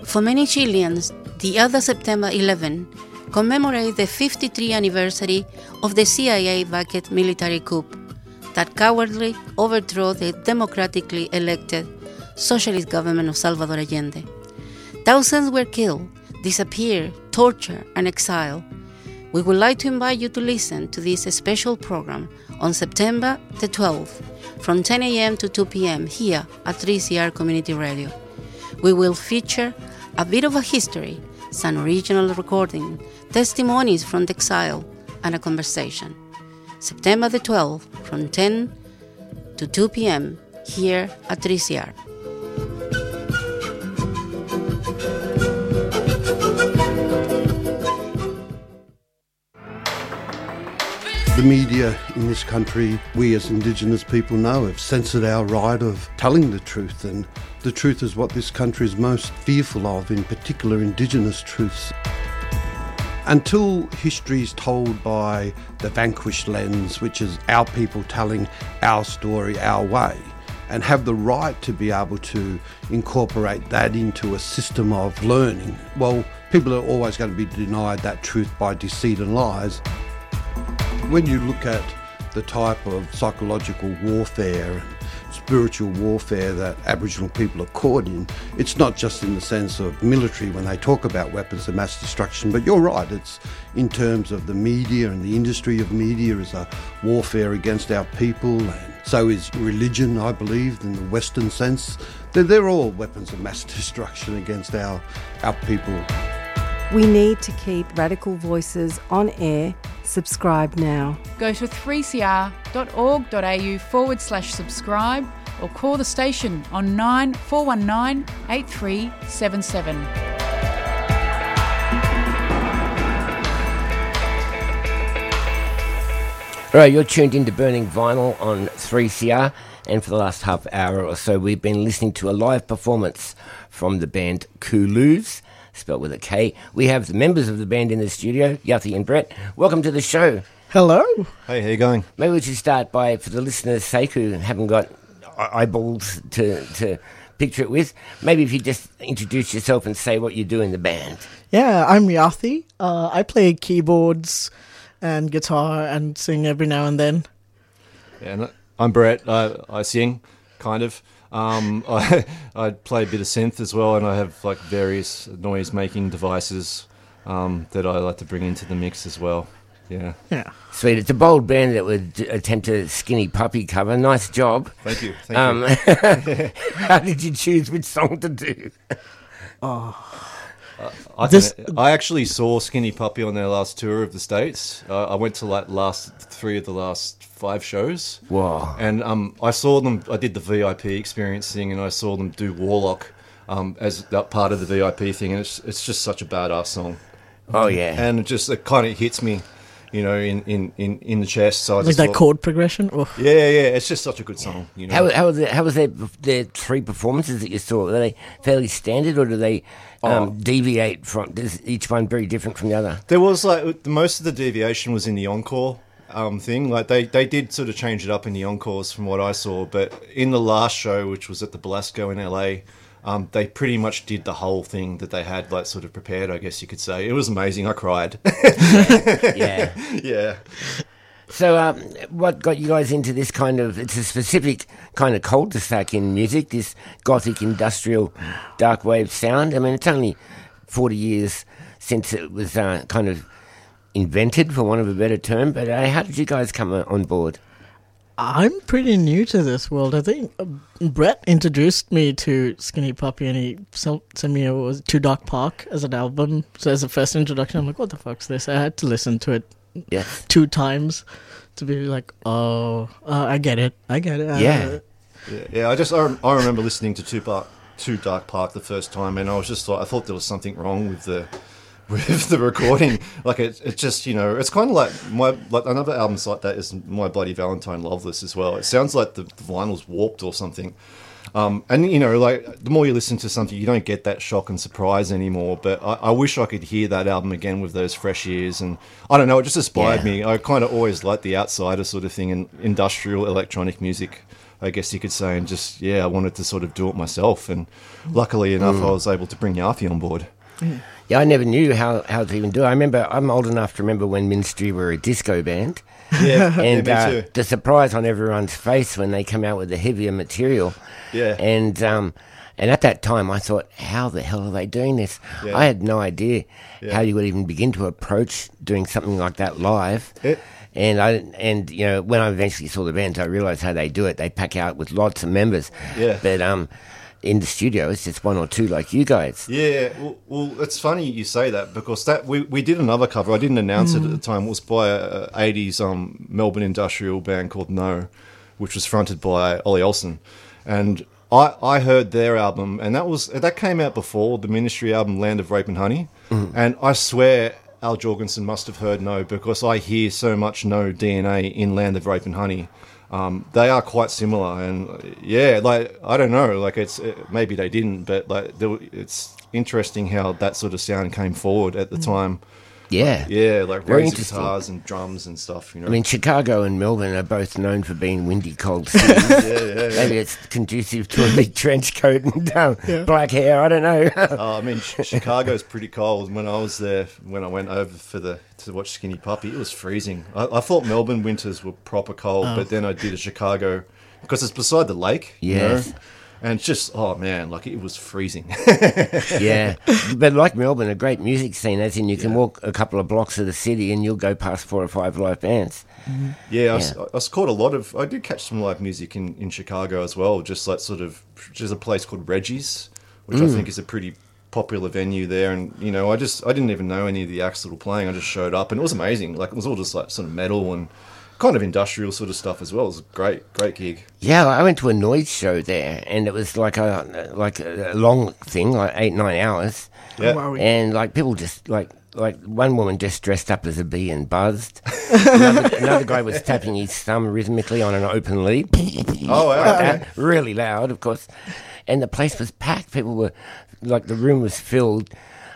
For many Chileans, the other September 11 commemorates the 53th anniversary of the CIA-backed military coup that cowardly overthrew the democratically elected socialist government of Salvador Allende. Thousands were killed, disappeared, tortured, and exiled. We would like to invite you to listen to this special program on September the 12th from 10 a.m. to 2 p.m. here at 3CR Community Radio. We will feature a bit of a history, some original recording, testimonies from the exile, and a conversation. September the 12th from 10 to 2 p.m. here at 3CR. The media in this country, we as Indigenous people know, have censored our right of telling the truth, and the truth is what this country is most fearful of, in particular Indigenous truths. Until history is told by the vanquished lens, which is our people telling our story our way, and have the right to be able to incorporate that into a system of learning, well, people are always going to be denied that truth by deceit and lies. When you look at the type of psychological warfare and spiritual warfare that Aboriginal people are caught in, it's not just in the sense of military when they talk about weapons of mass destruction, but you're right, it's in terms of the media, and the industry of media is a warfare against our people, and so is religion, I believe, in the Western sense. They're all weapons of mass destruction against our people. We need to keep Radical Voices on air. Subscribe now. Go to 3cr.org.au/subscribe or call the station on 9419 8377. All right, you're tuned into Burning Vinyl on 3CR, and for the last half hour or so we've been listening to a live performance from the band Kulus, spelled with a K. We have the members of the band in the studio, Yuthi and Brett. Welcome to the show. Hello. Hey, how you going? Maybe we should start by, for the listeners' sake who haven't got eyeballs to picture it with, maybe if you just introduce yourself and say what you do in the band. Yeah, I'm Yuthi. I play keyboards and guitar and sing every now and then. Yeah, and I'm Brett. I sing, kind of. I play a bit of synth as well, and I have like various noise-making devices that I like to bring into the mix as well. Yeah. Sweet. It's a bold band that would attempt a Skinny Puppy cover. Nice job. Thank you. How did you choose which song to do? I actually saw Skinny Puppy on their last tour of the States. I went to like three of the last 5 shows. Wow. And I saw them, I did the VIP experience thing, and I saw them do Warlock as that part of the VIP thing, and it's just such a badass song. Oh, yeah. And it kind of hits me, you know, in the chest. So I Like just that thought, chord progression? Oh. Yeah, it's just such a good song. You know? How was their 3 performances that you saw? Are they fairly standard, or do they deviate from? Is each one very different from the other? There was like most of the deviation was in the encore thing. Like they did sort of change it up in the encores from what I saw, but in the last show, which was at the Belasco in LA, they pretty much did the whole thing that they had like sort of prepared, I guess you could say. It was amazing. I cried. Yeah. So what got you guys into this kind of, it's a specific kind of cul-de-sac in music, this gothic industrial dark wave sound? I mean, it's only 40 years since it was kind of invented, for want of a better term, but how did you guys come on board? I'm pretty new to this world. I think Brett introduced me to Skinny Puppy, and he sent me To Dark Park as an album. So as a first introduction, I'm like, what the fuck's this? I had to listen to it 2 times to be like, I get it. I Yeah. I remember listening to To Dark Park the first time, and I was just like, I thought there was something wrong with the recording. Like it's just, you know, it's kind of like another albums like that is My Bloody Valentine Loveless as well. It sounds like the vinyl's warped or something. And you know, like the more you listen to something, you don't get that shock and surprise anymore. But I wish I could hear that album again with those fresh ears. And I don't know, it just inspired me. I kind of always liked the outsider sort of thing and industrial electronic music. I guess you could say, and just I wanted to sort of do it myself. And luckily enough, I was able to bring Yafi on board. Yeah, I never knew how to even do it. I remember, I'm old enough to remember when Ministry were a disco band. Yeah, And me too. the surprise on everyone's face when they come out with the heavier material. Yeah. And at that time, I thought, how the hell are they doing this? Yeah. I had no idea Yeah. how you would even begin to approach doing something like that live. Yeah. And you know, when I eventually saw the bands, I realised how they do it. They pack out with lots of members. Yeah. But in the studio, it's just one or two like you guys. Yeah, well, it's funny you say that, because that we did another cover. I didn't announce it at the time. It was by a 80s Melbourne industrial band called No, which was fronted by Ollie Olsen. And I heard their album, and that came out before the Ministry album Land of Rape and Honey. And I swear Al Jorgensen must have heard No, because I hear so much No DNA in Land of Rape and Honey. They are quite similar, and like, I don't know, like, maybe they didn't, but like it's interesting how that sort of sound came forward at the time. Yeah. Yeah, like Very raised interesting. guitars and drums and stuff, you know. I mean, Chicago and Melbourne are both known for being windy, cold cities. Maybe it's conducive to a big trench coat and black hair. I don't know. I mean, Chicago's pretty cold. When I was there, when I went over to watch Skinny Puppy, it was freezing. I thought Melbourne winters were proper cold, but then I did a Chicago, because it's beside the lake, Yes. you know? And just, oh man, like, it was freezing. Yeah. But like Melbourne, a great music scene, as in you can walk a couple of blocks of the city and you'll go past 4 or 5 live bands. Yeah, I caught I did catch some live music in Chicago as well, just like there's a place called Reggie's, which I think is a pretty popular venue there. And, you know, I didn't even know any of the acts that were playing. I just showed up, and it was amazing. Like, it was all just like sort of metal and kind of industrial sort of stuff as well. It was a great gig. Yeah, I went to a noise show there, and it was like a long thing, like 8-9 hours. Yeah. Wow. And like people just like one woman just dressed up as a bee and buzzed. another guy was tapping his thumb rhythmically on an open lead. Oh, wow. Like that, really loud, of course. And the place was packed. People were like, the room was filled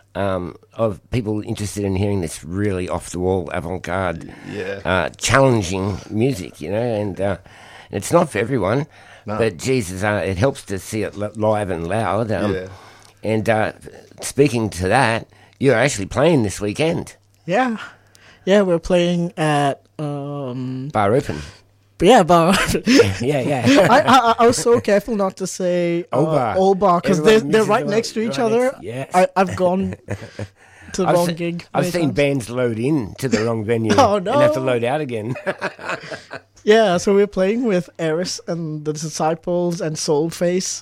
of people interested in hearing this really off the wall, avant-garde, challenging music, you know. And it's not for everyone, but Jesus, it helps to see it live and loud. And speaking to that, you're actually playing this weekend. Yeah, we're playing at Bar Open. Yeah, Bar. Yeah. I was so careful not to say Old Bar, because they're right next to each other. Yes. I've gone to the wrong gig. I've seen bands load in to the wrong venue Oh, no. and have to load out again. Yeah, so we're playing with Eris and the Disciples and Soulface.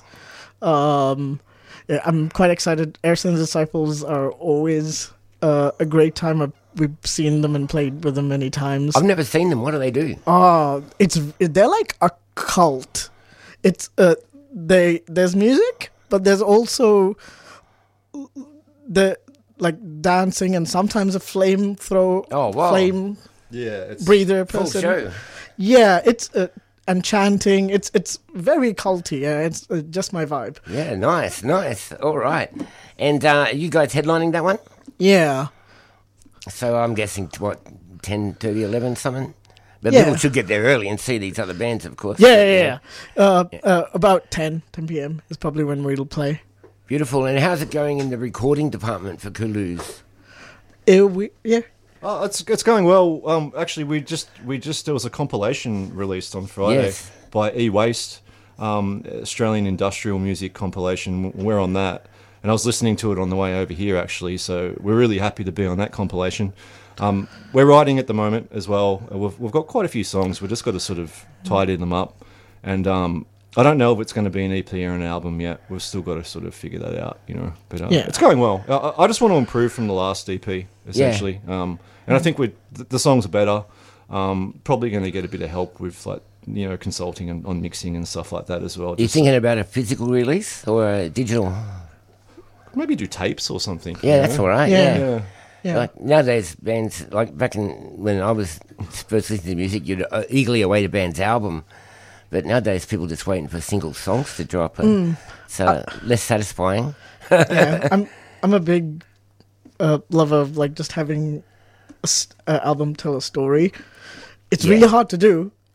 I'm quite excited. Eris and the Disciples are always a great time. We've seen them and played with them many times. I've never seen them. What do they do? They're like a cult. It's there's music, but there's also the dancing and sometimes a flame Yeah, it's breather Full person. show. Yeah, it's and chanting. It's very culty. Yeah, it's just my vibe. Yeah, nice. All right. And are you guys headlining that one? Yeah. So I'm guessing, 10:30, 11, something? But Yeah. people should get there early and see these other bands, of course. Yeah. About 10 p.m. is probably when we'll play. Beautiful. And how's it going in the recording department for Kuluz? Yeah. Oh, it's going well. Actually, we just there was a compilation released on Friday Yes. by E-Waste, Australian industrial music compilation. We're on that, and I was listening to it on the way over here actually. So we're really happy to be on that compilation. We're writing at the moment as well. We've got quite a few songs. We've just got to sort of tidy them up, and I don't know if it's going to be an EP or an album yet. We've still got to sort of figure that out, you know. But it's going well. I just want to improve from the last EP, essentially. And I think the songs are better. Probably going to get a bit of help with, consulting on mixing and stuff like that as well. You thinking about a physical release or a digital? Maybe do tapes or something. Yeah, that's all right. Yeah. Yeah. Like nowadays, bands, like back when I was first listening to music, you'd eagerly await a band's album. But nowadays, people just waiting for single songs to drop. So less satisfying. Yeah. I'm a big lover of just having an album tell a story. It's really hard to do,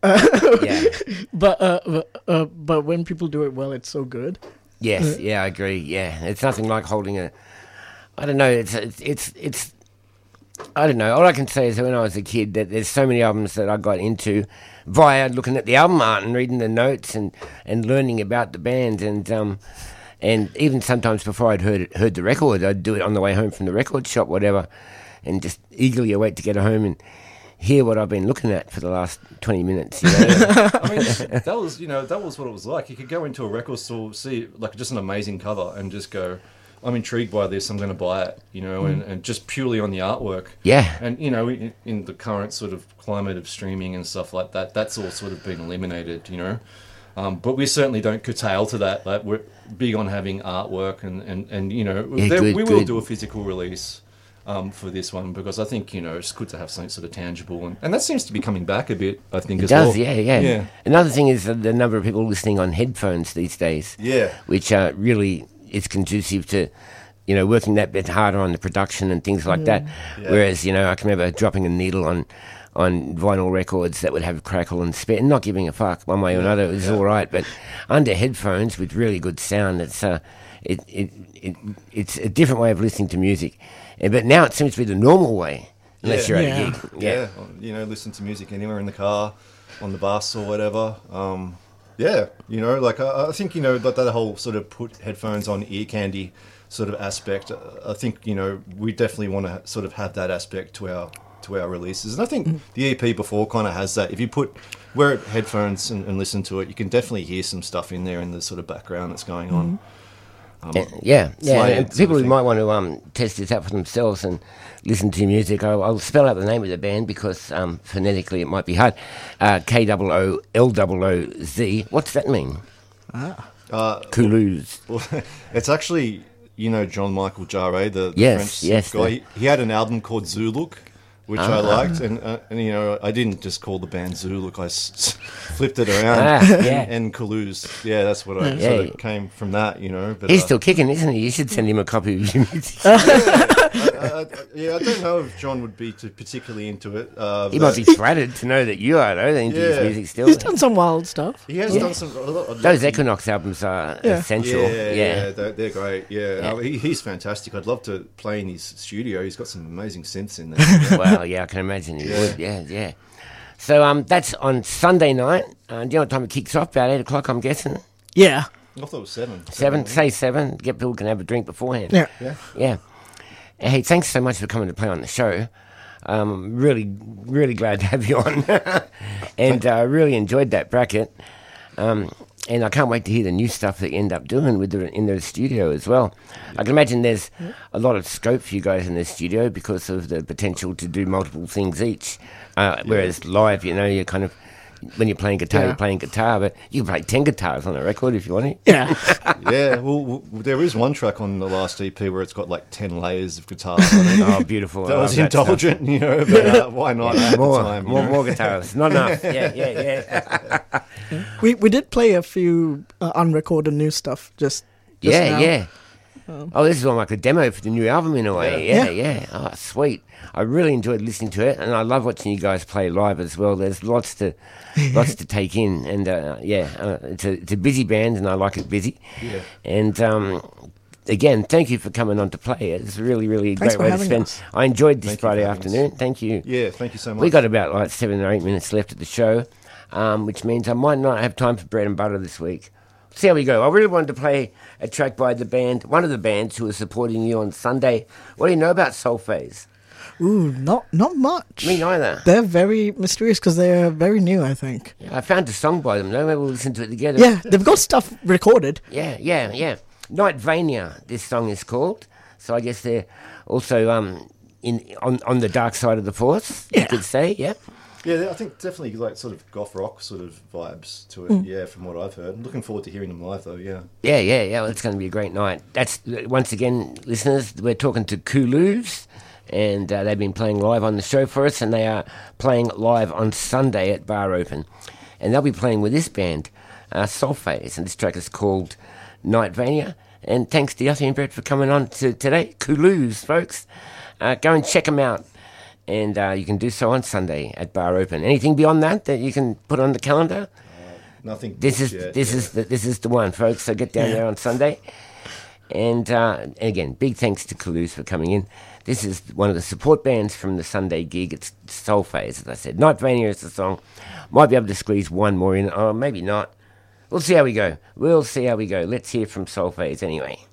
Yeah. But when people do it well, it's so good. Yes, yeah, I agree. Yeah, it's nothing like holding a. I don't know. It's. I don't know. All I can say is that when I was a kid, that there's so many albums that I got into via looking at the album art and reading the notes and learning about the band and even sometimes before I'd heard the record, I'd do it on the way home from the record shop, whatever, and just eagerly await to get home and hear what I've been looking at for the last 20 minutes. You know? I mean, that was what it was like. You could go into a record store, see like just an amazing cover, and just go, I'm intrigued by this, I'm going to buy it, and just purely on the artwork. Yeah. And, in the current sort of climate of streaming and stuff like that, that's all sort of been eliminated, But we certainly don't curtail to that. Like, we're big on having artwork and we will do a physical release for this one because I think, it's good to have something sort of tangible. And that seems to be coming back a bit, I think, it as does, well. Yeah. Another thing is the number of people listening on headphones these days. Yeah. Which really is conducive to, working that bit harder on the production and things like that. Yeah. Whereas, I can remember dropping a needle on vinyl records that would have crackle and spit and not giving a fuck one way or another. It was all right. But under headphones with really good sound, it's a different way of listening to music. But now it seems to be the normal way, unless you're at a gig. Yeah. Listen to music anywhere in the car, on the bus or whatever. I think, that whole sort of put headphones on ear candy sort of aspect, I think, we definitely want to sort of have that aspect to our releases. And I think the EP before kind of has that. If you wear headphones and listen to it, you can definitely hear some stuff in there in the sort of background that's going on. And people who might want to test this out for themselves and listen to music, I'll spell out the name of the band because phonetically it might be hard. KOOLOOZ. What's that mean? Kuluz. Well, it's actually, John Michael Jarre, the Yes, French guy. He had an album called Zuluk, which I liked, and I didn't just call the band Zuluk, I flipped it around and Kuluz. Yeah, that's what I sort of came from that, But, he's still kicking, isn't he? You should send him a copy of your music. I don't know if John would be particularly into it. He might be flattered to know that you are, though, into his music still. He's done some wild stuff. He has done some... Those Equinox albums are essential. Yeah, they're great. Yeah. He's fantastic. I'd love to play in his studio. He's got some amazing synths in there. Well, I can imagine he would. Yeah. So that's on Sunday night. Do you know what time it kicks off? About 8 o'clock, I'm guessing. Yeah. I thought it was 7. 7. Say 7. Get people can have a drink beforehand. Yeah. Hey, thanks so much for coming to play on the show. Really, really glad to have you on, and really enjoyed that bracket. And I can't wait to hear the new stuff that you end up doing in the studio as well. I can imagine there's a lot of scope for you guys in the studio because of the potential to do multiple things each. Whereas live, you're kind of, when you're playing guitar, you're playing guitar, but you can play 10 guitars on a record if you want to. Yeah. Well, there is one track on the last EP where it's got like 10 layers of guitars on it. Oh, beautiful. That was indulgent, but why not at the time? More guitars. Not enough. Yeah. We did play a few unrecorded new stuff just now. Yeah. This is like a demo for the new album in a way. Yeah. Oh, sweet. I really enjoyed listening to it, and I love watching you guys play live as well. There's lots to take in, and it's a busy band, and I like it busy. Yeah. And again, thank you for coming on to play. It's really, really a great way to spend. Us. I enjoyed this Friday afternoon. Thank you. Yeah, thank you so much. We got about 7 or 8 minutes left of the show, which means I might not have time for bread and butter this week. See how we go. I really wanted to play a track by one of the bands who are supporting you on Sunday. What do you know about Soulphase? Ooh, not much. Me neither. They're very mysterious because they're very new, I think. Yeah, I found a song by them, though. Maybe we'll listen to it together. Yeah, they've got stuff recorded. Yeah. Nightvania, this song is called. So I guess they're also on the dark side of the Force, you could say, yeah. Yeah, I think definitely like sort of goth rock sort of vibes to it, from what I've heard. I'm looking forward to hearing them live, though, Yeah, well, it's going to be a great night. That's, once again, listeners, we're talking to Kuluz, and they've been playing live on the show for us, and they are playing live on Sunday at Bar Open. And they'll be playing with this band, Soulphase, and this track is called Nightvania. And thanks to Yossi and Brett for coming on today. Kuluz, folks. Go and check them out. And you can do so on Sunday at Bar Open. Anything beyond that you can put on the calendar? Nothing. This is the one, folks. So get down there on Sunday. And again, big thanks to Calouse for coming in. This is one of the support bands from the Sunday gig. It's Soul Phase, as I said. Nightvania is the song. Might be able to squeeze one more in, or maybe not. We'll see how we go. Let's hear from Soul Phase anyway.